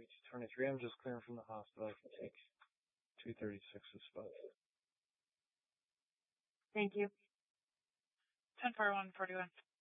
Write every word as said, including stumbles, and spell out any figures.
thirty-two twenty-three. I'm just clearing from the hospital. I can take two thirty-six of spot. Thank you. ten four one forty-one.